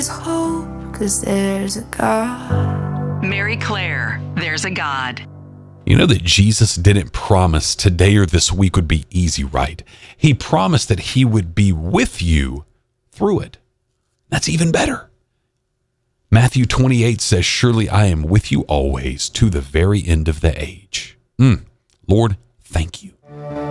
hope, 'cause there's a God. Mary Claire, There's a God. You know that Jesus didn't promise today or this week would be easy, right? He promised that he would be with you through it. That's even better. Matthew 28 says, surely I am with you always to the very end of the age. Lord, thank you.